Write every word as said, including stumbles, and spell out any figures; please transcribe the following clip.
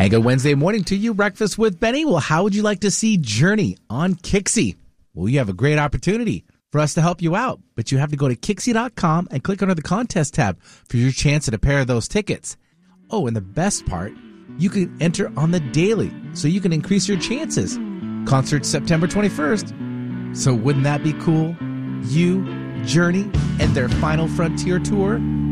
And good Wednesday morning to you, Breakfast with Benny. Well, how would you like to see Journey on Kixi? Well, you have a great opportunity for us to help you out, but you have to go to Kixi dot com and click under the contest tab for your chance at a pair of those tickets. Oh, and the best part, you can enter on the daily, so you can increase your chances. Concert September twenty-first. So wouldn't that be cool? You, Journey, and their Final Frontier tour